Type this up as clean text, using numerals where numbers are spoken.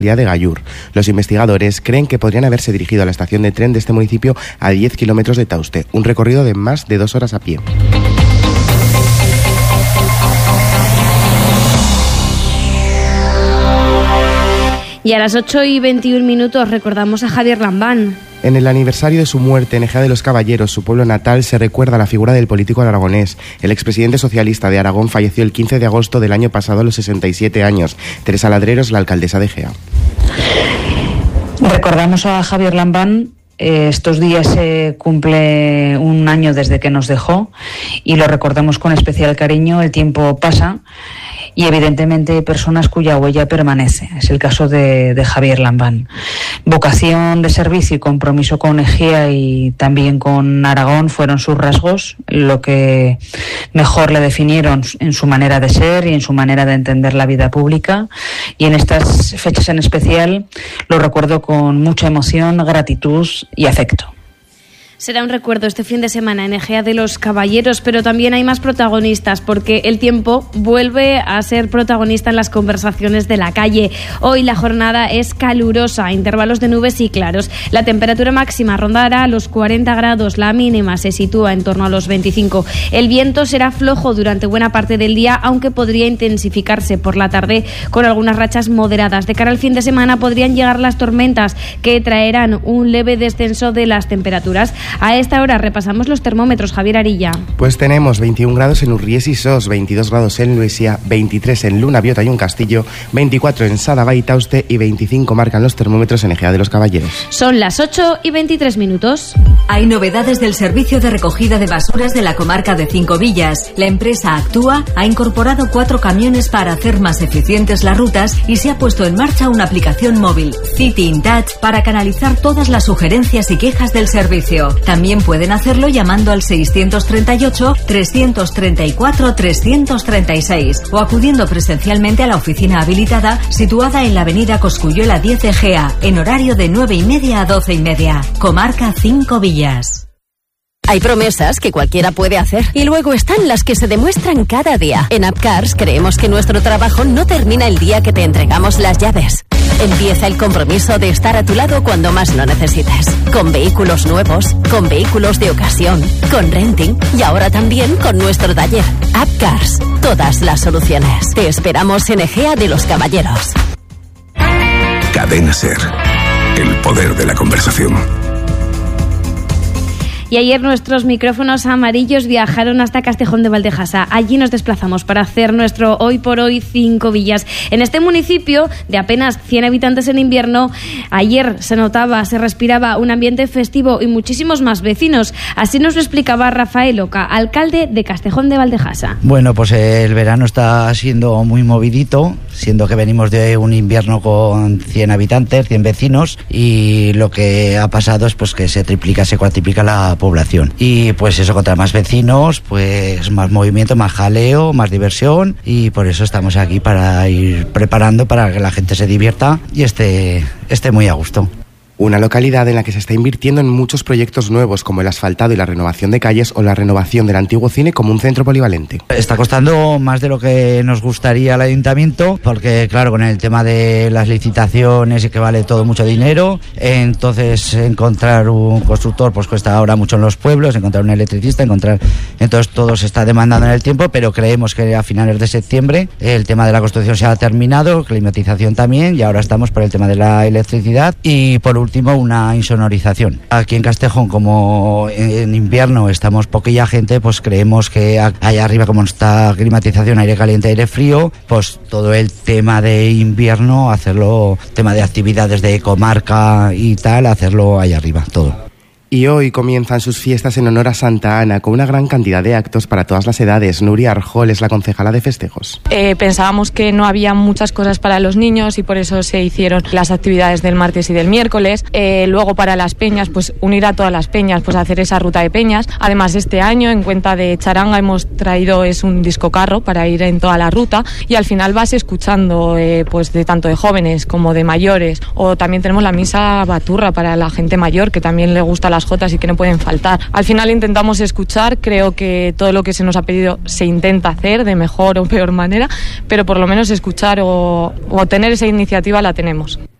de Gallur. Los investigadores creen que podrían haberse dirigido a la estación de tren de este municipio a 10 kilómetros de Tauste, un recorrido de más de 2 horas a pie. Y a las 8:21 recordamos a Javier Lambán. En el aniversario de su muerte en Ejea de los Caballeros, su pueblo natal, se recuerda la figura del político aragonés. El expresidente socialista de Aragón falleció el 15 de agosto del año pasado a los 67 años. Teresa Ladrero es la alcaldesa de Ejea. Recordamos a Javier Lambán. Estos días se cumple un año desde que nos dejó y lo recordamos con especial cariño. El tiempo pasa y evidentemente hay personas cuya huella permanece. Es el caso de Javier Lambán. Vocación de servicio y compromiso con Ejea y también con Aragón fueron sus rasgos, lo que mejor le definieron en su manera de ser y en su manera de entender la vida pública. Y en estas fechas en especial lo recuerdo con mucha emoción, gratitud y afecto. Será un recuerdo este fin de semana en Ejea de los Caballeros, pero también hay más protagonistas porque el tiempo vuelve a ser protagonista en las conversaciones de la calle. Hoy la jornada es calurosa, intervalos de nubes y claros. La temperatura máxima rondará los 40 grados, la mínima se sitúa en torno a los 25. El viento será flojo durante buena parte del día, aunque podría intensificarse por la tarde con algunas rachas moderadas. De cara al fin de semana podrían llegar las tormentas que traerán un leve descenso de las temperaturas. A esta hora repasamos los termómetros, Javier Arilla. Pues tenemos 21 grados en Urries y Sos, 22 grados en Luesia, 23 en Luna, Biota y un Castillo, 24 en Sadaba y Tauste y 25 marcan los termómetros en Ejea de los Caballeros. Son las 8:23. Hay novedades del servicio de recogida de basuras de la comarca de Cinco Villas. La empresa Actúa ha incorporado 4 camiones para hacer más eficientes las rutas y se ha puesto en marcha una aplicación móvil, City in Touch, para canalizar todas las sugerencias y quejas del servicio. También pueden hacerlo llamando al 638-334-336 o acudiendo presencialmente a la oficina habilitada situada en la avenida Cosculluela 10 Ejea, en horario de 9:30 a 12:30. Comarca Cinco Villas. Hay promesas que cualquiera puede hacer y luego están las que se demuestran cada día. En Apcars creemos que nuestro trabajo no termina el día que te entregamos las llaves. Empieza el compromiso de estar a tu lado cuando más lo necesites. Con vehículos nuevos, con vehículos de ocasión, con renting y ahora también con nuestro taller. Apcars, todas las soluciones. Te esperamos en Ejea de los Caballeros. Cadena Ser, el poder de la conversación. Y ayer nuestros micrófonos amarillos viajaron hasta Castejón de Valdejasa. Allí nos desplazamos para hacer nuestro Hoy por Hoy Cinco Villas. En este municipio de apenas 100 habitantes en invierno, ayer se notaba, se respiraba un ambiente festivo y muchísimos más vecinos. Así nos lo explicaba Rafael Oca, alcalde de Castejón de Valdejasa. Bueno, pues el verano está siendo muy movidito, siendo que venimos de un invierno con 100 habitantes, 100 vecinos, y lo que ha pasado es pues que se triplica, se cuatriplica la población. Y pues eso, contra más vecinos, pues más movimiento, más jaleo, más diversión, y por eso estamos aquí para ir preparando para que la gente se divierta y esté muy a gusto. Una localidad en la que se está invirtiendo en muchos proyectos nuevos, como el asfaltado y la renovación de calles o la renovación del antiguo cine como un centro polivalente. Está costando más de lo que nos gustaría al ayuntamiento, porque claro, con el tema de las licitaciones y que vale todo mucho dinero, entonces encontrar un constructor pues cuesta ahora mucho en los pueblos, encontrar un electricista, entonces todo se está demandando en el tiempo, pero creemos que a finales de septiembre el tema de la construcción se ha terminado, climatización también, y ahora estamos por el tema de la electricidad y por último una insonorización. Aquí en Castejón, como en invierno estamos poquilla gente, pues creemos que allá arriba, como está climatización, aire caliente, aire frío, pues todo el tema de invierno, hacerlo, tema de actividades de comarca y tal, hacerlo allá arriba, todo. Y hoy comienzan sus fiestas en honor a Santa Ana, con una gran cantidad de actos para todas las edades. Nuria Arjol es la concejala de festejos. Pensábamos que no había muchas cosas para los niños y por eso se hicieron las actividades del martes y del miércoles. Luego para las peñas, pues unir a todas las peñas, pues hacer esa ruta de peñas. Además, este año, en cuenta de charanga, hemos traído un disco carro para ir en toda la ruta, y al final vas escuchando pues de tanto de jóvenes como de mayores. O también tenemos la misa baturra para la gente mayor, que también le gusta la las jotas y que no pueden faltar. Al final intentamos escuchar, creo que todo lo que se nos ha pedido se intenta hacer de mejor o peor manera, pero por lo menos escuchar o tener esa iniciativa la tenemos.